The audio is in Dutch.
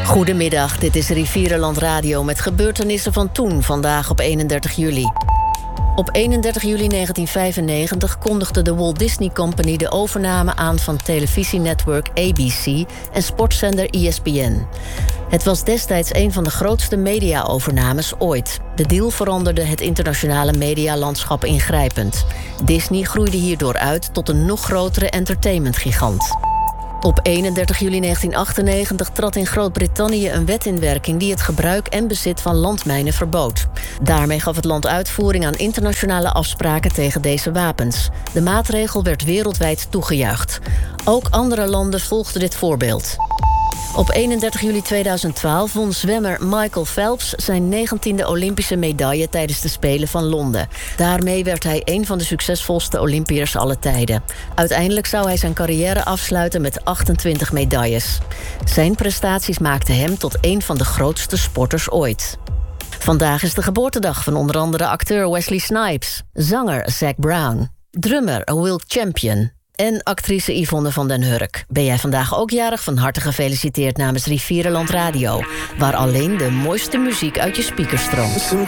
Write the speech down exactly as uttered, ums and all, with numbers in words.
Goedemiddag, dit is Rivierenland Radio met gebeurtenissen van toen, vandaag op eenendertig juli. Op eenendertig juli negentien vijfennegentig kondigde de Walt Disney Company de overname aan van televisienetwerk A B C en sportzender E S P N. Het was destijds een van de grootste media-overnames ooit. De deal veranderde het internationale medialandschap ingrijpend. Disney groeide hierdoor uit tot een nog grotere entertainmentgigant. Op eenendertig juli negentien achtennegentig trad in Groot-Brittannië een wet in werking die het gebruik en bezit van landmijnen verbood. Daarmee gaf het land uitvoering aan internationale afspraken tegen deze wapens. De maatregel werd wereldwijd toegejuicht. Ook andere landen volgden dit voorbeeld. Op eenendertig juli tweeduizend twaalf won zwemmer Michael Phelps zijn negentiende Olympische medaille tijdens de Spelen van Londen. Daarmee werd hij een van de succesvolste Olympiërs aller tijden. Uiteindelijk zou hij zijn carrière afsluiten met achtentwintig medailles. Zijn prestaties maakten hem tot een van de grootste sporters ooit. Vandaag is de geboortedag van onder andere acteur Wesley Snipes, zanger Zac Brown, drummer Will Champion en actrice Yvonne van den Hurk. Ben jij vandaag ook jarig? Van harte gefeliciteerd namens Rivierenland Radio, waar alleen de mooiste muziek uit je speakers stroomt.